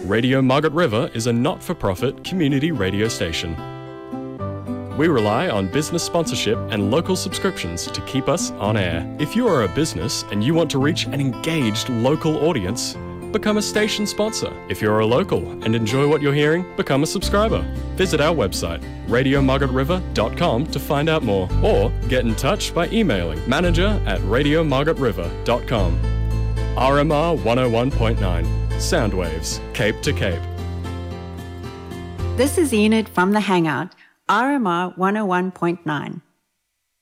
Radio Margaret River is a not-for-profit community radio station. We rely on business sponsorship and local subscriptions to keep us on air. If you are a business and you want to reach an engaged local audience, become a station sponsor. If you're a local and enjoy what you're hearing, become a subscriber. Visit our website, radiomargaretriver.com, to find out more, or get in touch by emailing manager@radiomargaretriver.com. RMR 101.9, Soundwaves, Cape to Cape. This is Enid from The Hangout, RMR 101.9.